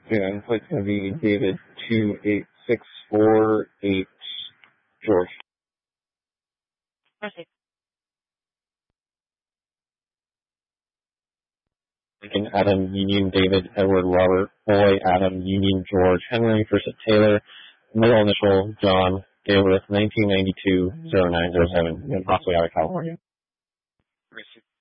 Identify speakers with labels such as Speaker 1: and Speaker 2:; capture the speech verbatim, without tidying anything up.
Speaker 1: Yeah, it's going to be David two eight six four eight George.
Speaker 2: Proceed.
Speaker 1: Lincoln, Adam, Union, David, Edward, Robert, Boy, Adam, Union, George, Henry, first Taylor, middle initial, John, date of birth nineteen ninety-two, oh nine oh seven, and possibly out of California.
Speaker 2: Proceed.